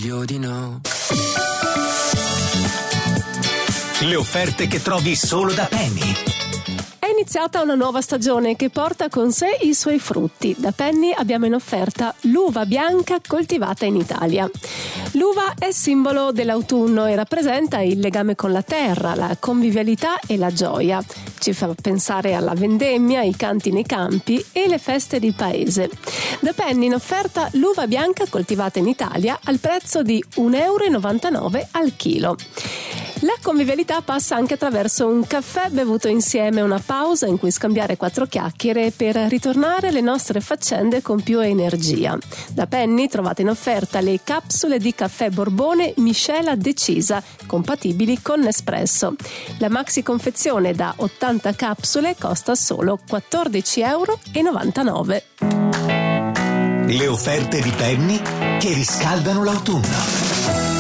meglio di no. Le offerte che trovi solo da Penny. È iniziata una nuova stagione che porta con sé i suoi frutti. Da Penny abbiamo in offerta l'uva bianca coltivata in Italia. L'uva è simbolo dell'autunno e rappresenta il legame con la terra, la convivialità e la gioia. Ci fa pensare alla vendemmia, ai canti nei campi e le feste di paese. Da Penny in offerta l'uva bianca coltivata in Italia al prezzo di €1,99 al chilo. La convivialità passa anche attraverso un caffè bevuto insieme, una pausa in cui scambiare 4 chiacchiere per ritornare alle nostre faccende con più energia. Da Penny trovate in offerta le capsule di caffè Borbone Miscela Decisa, compatibili con Nespresso. La maxi confezione da 80 capsule costa solo €14,99. Le offerte di Penny che riscaldano l'autunno.